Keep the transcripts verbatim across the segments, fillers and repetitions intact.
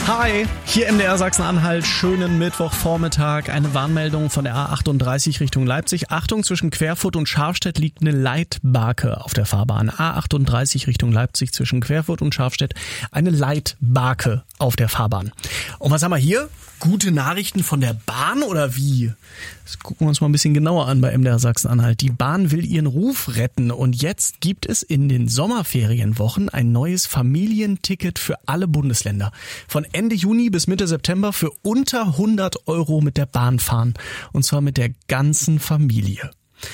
Hi, hier M D R Sachsen-Anhalt, schönen Mittwochvormittag. Eine Warnmeldung von der A achtunddreißig Richtung Leipzig. Achtung, zwischen Querfurt und Scharfstedt liegt eine Leitbarke auf der Fahrbahn. A achtunddreißig Richtung Leipzig, zwischen Querfurt und Scharfstedt eine Leitbarke auf der Fahrbahn. Und was haben wir hier? Gute Nachrichten von der Bahn oder wie? Das gucken wir uns mal ein bisschen genauer an bei M D R Sachsen-Anhalt. Die Bahn will ihren Ruf retten und jetzt gibt es in den Sommerferienwochen ein neues Familienticket für alle Bundesländer. Von Ende Juni bis Mitte September für unter hundert Euro mit der Bahn fahren. Und zwar mit der ganzen Familie.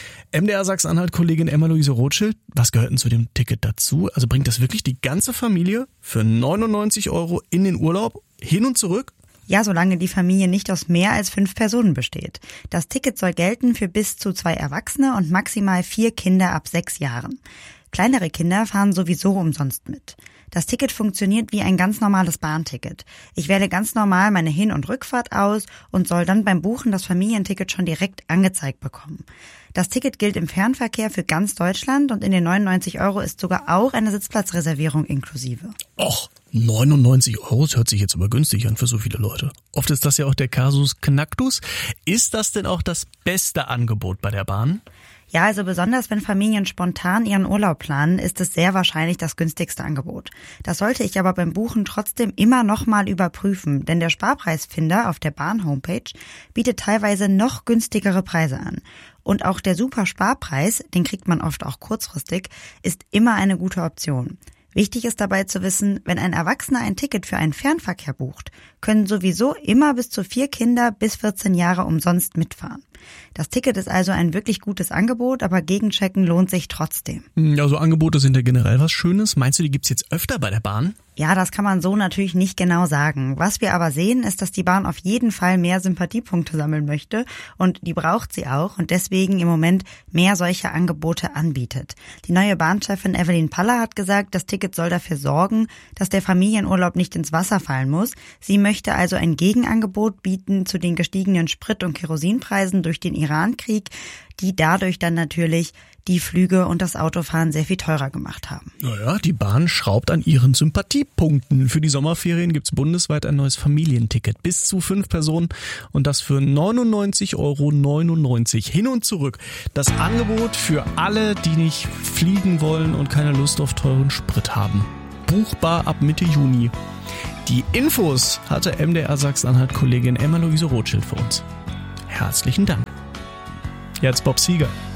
M D R Sachsen-Anhalt-Kollegin Emma-Luise Rothschild, was gehört denn zu dem Ticket dazu? Also bringt das wirklich die ganze Familie für neunundneunzig Euro in den Urlaub, hin und zurück? Ja, solange die Familie nicht aus mehr als fünf Personen besteht. Das Ticket soll gelten für bis zu zwei Erwachsene und maximal vier Kinder ab sechs Jahren. Kleinere Kinder fahren sowieso umsonst mit. Das Ticket funktioniert wie ein ganz normales Bahnticket. Ich wähle ganz normal meine Hin- und Rückfahrt aus und soll dann beim Buchen das Familienticket schon direkt angezeigt bekommen. Das Ticket gilt im Fernverkehr für ganz Deutschland und in den neunundneunzig Euro ist sogar auch eine Sitzplatzreservierung inklusive. Och, neunundneunzig Euro, das hört sich jetzt aber günstig an für so viele Leute. Oft ist das ja auch der Kasus Knacktus. Ist das denn auch das beste Angebot bei der Bahn? Ja, also besonders wenn Familien spontan ihren Urlaub planen, ist es sehr wahrscheinlich das günstigste Angebot. Das sollte ich aber beim Buchen trotzdem immer nochmal überprüfen, denn der Sparpreisfinder auf der Bahn-Homepage bietet teilweise noch günstigere Preise an. Und auch der Super-Sparpreis, den kriegt man oft auch kurzfristig, ist immer eine gute Option. Wichtig ist dabei zu wissen, wenn ein Erwachsener ein Ticket für einen Fernverkehr bucht, können sowieso immer bis zu vier Kinder bis vierzehn Jahre umsonst mitfahren. Das Ticket ist also ein wirklich gutes Angebot, aber Gegenchecken lohnt sich trotzdem. Also Angebote sind ja generell was Schönes. Meinst du, die gibt's jetzt öfter bei der Bahn? Ja, das kann man so natürlich nicht genau sagen. Was wir aber sehen, ist, dass die Bahn auf jeden Fall mehr Sympathiepunkte sammeln möchte und die braucht sie auch und deswegen im Moment mehr solche Angebote anbietet. Die neue Bahnchefin Evelyn Paller hat gesagt, das Ticket soll dafür sorgen, dass der Familienurlaub nicht ins Wasser fallen muss. Sie möchte also ein Gegenangebot bieten zu den gestiegenen Sprit- und Kerosinpreisen durch den Irankrieg, die dadurch dann natürlich die Flüge und das Autofahren sehr viel teurer gemacht haben. Naja, die Bahn schraubt an ihren Sympathiepunkten. Für die Sommerferien gibt's bundesweit ein neues Familienticket. Bis zu fünf Personen und das für neunundneunzig Euro neunundneunzig hin und zurück. Das Angebot für alle, die nicht fliegen wollen und keine Lust auf teuren Sprit haben. Buchbar ab Mitte Juni. Die Infos hatte M D R Sachsen-Anhalt-Kollegin Emma-Luise Rothschild für uns. Herzlichen Dank. Jetzt Bob Seger.